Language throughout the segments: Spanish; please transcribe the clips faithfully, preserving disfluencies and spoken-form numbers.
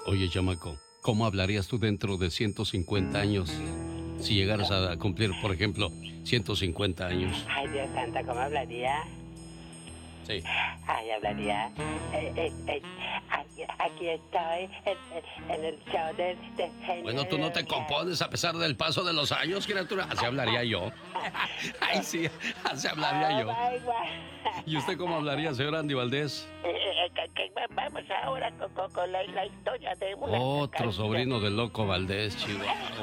Oye, chamaco, ¿cómo hablarías tú dentro de ciento cincuenta años? Si llegaras a cumplir, por ejemplo, ciento cincuenta años. Ay, Dios santo, ¿cómo hablaría? Sí. Ay, hablaría. Eh, eh, eh, aquí, aquí estoy en, en, en el show del de genio. Bueno, tú no te compones a pesar del paso de los años, criatura. Así hablaría yo. Ay, sí, así hablaría yo. ¿Y usted cómo hablaría, señor Andy Valdés? Eh, eh, que, que vamos ahora con, con, con la, la historia de una... Otro sobrino del loco Valdés, chido.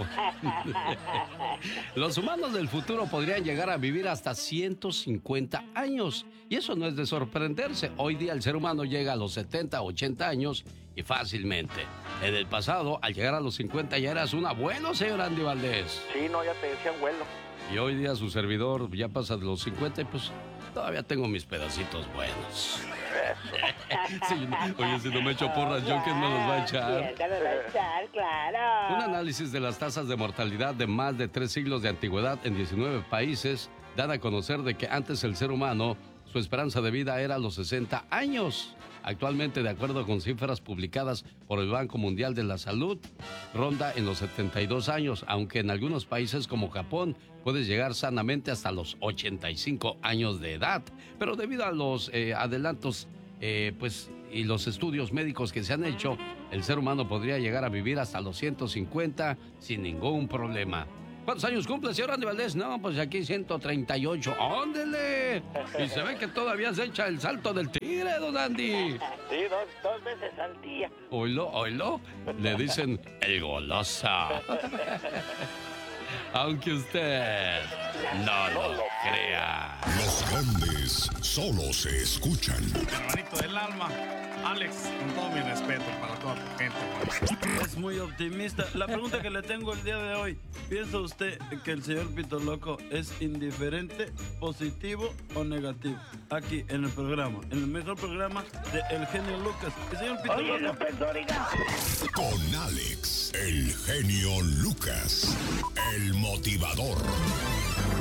Los humanos del futuro podrían llegar a vivir hasta ciento cincuenta años. Y eso no es de sorprenderse. Hoy día el ser humano llega a los setenta, ochenta años y fácilmente. En el pasado, al llegar a los cincuenta ya eras un abuelo, señor Andy Valdés. Sí, no, ya te decía abuelo. Y hoy día su servidor ya pasa de los cincuenta y pues todavía tengo mis pedacitos buenos. Sí, oye, si no me echo porras, ¿yo quién me los va a echar? ¿Quién me los va a echar? Claro. Un análisis de las tasas de mortalidad de más de tres siglos de antigüedad en diecinueve países dan a conocer de que antes el ser humano, su esperanza de vida era los sesenta años. Actualmente, de acuerdo con cifras publicadas por el Banco Mundial de la Salud, ronda en los setenta y dos años, aunque en algunos países como Japón puede llegar sanamente hasta los ochenta y cinco años de edad. Pero debido a los eh, adelantos eh, pues, y los estudios médicos que se han hecho, el ser humano podría llegar a vivir hasta los ciento cincuenta sin ningún problema. ¿Cuántos años cumple, señor Andy Valdés? No, pues aquí ciento treinta y ocho. ¡Ándele! Y se ve que todavía se echa el salto del tigre, don Andy. Sí, dos, dos veces al día. Oilo, oilo. Le dicen el golosa. Aunque usted no lo crea. Los grandes solo se escuchan. Hermanito del alma, Alex, con todo mi respeto para toda tu gente. Es muy optimista. La pregunta que le tengo el día de hoy, ¿piensa usted que el señor Pito Loco es indiferente, positivo o negativo? Aquí en el programa, en el mejor programa de El Genio Lucas. El señor Pito Oye, Loco. López Dóriga. Con Alex, el genio Lucas, el motivador.